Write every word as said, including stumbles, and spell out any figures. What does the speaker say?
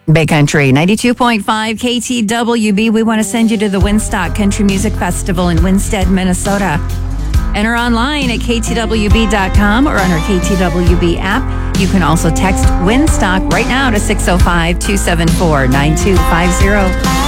Bay Country, ninety-two point five K T W B. We want to send you to the Winstock Country Music Festival in Winstead, Minnesota. Enter online at K T W B dot com or on our K T W B app. You can also text Winstock right now to six oh five, two seven four, nine two five zero.